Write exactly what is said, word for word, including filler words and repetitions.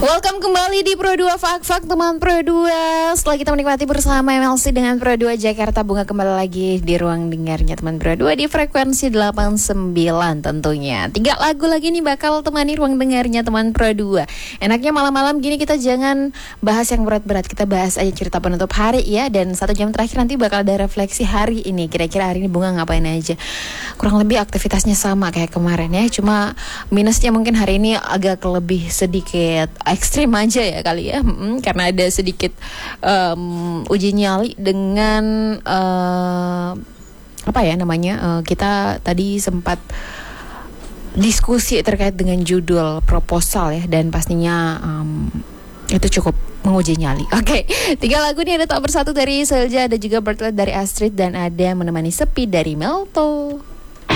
Welcome kembali di Pro dua Fak Fak teman Pro dua. Setelah kita menikmati bersama M L C dengan Pro dua Jakarta, Bunga kembali lagi di ruang dengarnya teman Pro dua di frekuensi delapan puluh sembilan tentunya. Tiga lagu lagi nih bakal temani ruang dengarnya teman Pro dua. Enaknya malam-malam gini kita jangan bahas yang berat-berat, kita bahas aja cerita penutup hari ya. Dan satu jam terakhir nanti bakal ada refleksi hari ini. Kira-kira hari ini Bunga ngapain aja. Kurang lebih aktivitasnya sama kayak kemarin ya. Cuma minusnya mungkin hari ini agak lebih sedikit ekstrim aja ya kali ya, hmm, karena ada sedikit um, uji nyali dengan uh, apa ya namanya, uh, kita tadi sempat diskusi terkait dengan judul proposal ya, dan pastinya um, itu cukup menguji nyali. Oke, okay. Tiga lagu ini ada Tak Bersatu dari Selja, ada juga Birthright dari Astrid, dan ada Menemani Sepi dari Melto.